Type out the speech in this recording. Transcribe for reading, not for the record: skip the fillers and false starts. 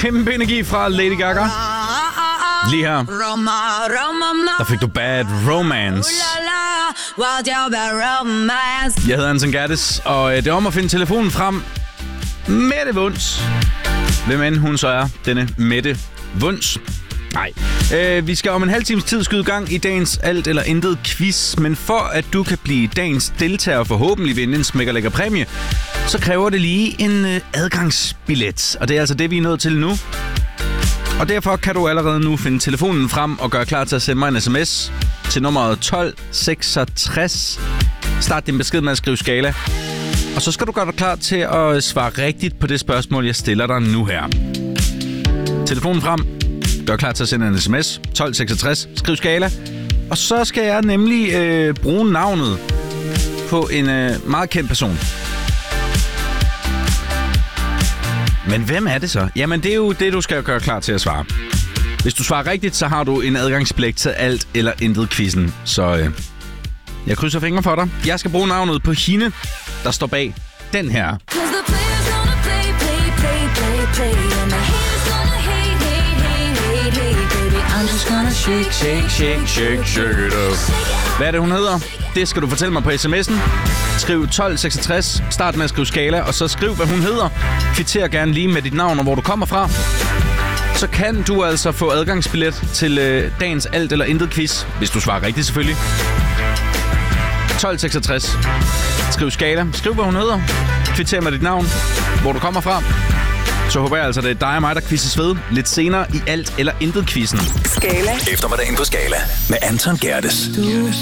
Kæmpe energi fra Lady Gaga. Lige her, der fik du Bad Romance. Jeg hedder Anton Gerdes, og det er om at finde telefonen frem. Mette Wunsch. Hvem end hun så er, denne Mette Wunsch. Nej. Vi skal om en halv times tid skyde i gang i dagens alt eller intet quiz. Men for at du kan blive dagens deltager og forhåbentlig vinde en smækkerlækker præmie, så kræver det lige en adgangsbillet. Og det er altså det, vi er nået til nu. Og derfor kan du allerede nu finde telefonen frem og gøre klar til at sende mig en sms til nummeret 1266. Start din besked med at skrive skala. Og så skal du gøre dig klar til at svare rigtigt på det spørgsmål, jeg stiller dig nu her. Telefonen frem. Gør klar til at sende en sms. 1266. Skriv skala. Og så skal jeg nemlig bruge navnet på en meget kendt person. Men hvem er det så? Jamen, det er jo det, du skal gøre klar til at svare. Hvis du svarer rigtigt, så har du en adgangsbillet til alt eller intet quizzen. Så jeg krydser fingre for dig. Jeg skal bruge navnet på hende, der står bag den her. Hvad er det, hun hedder? Det skal du fortælle mig på sms'en. Skriv 1266, start med at skrive skala, og så skriv, hvad hun hedder. Kvitter gerne lige med dit navn og hvor du kommer fra. Så kan du altså få adgangsbillet til dagens alt eller intet quiz, hvis du svarer rigtigt selvfølgelig. 1266, skriv skala, skriv, hvad hun hedder. Kvitter med dit navn, hvor du kommer fra. Så håber jeg altså, det er dig og mig, der quizzes ved lidt senere i alt eller intet quizzen. Skala. Eftermiddagen på Skala med Anton Gerdes.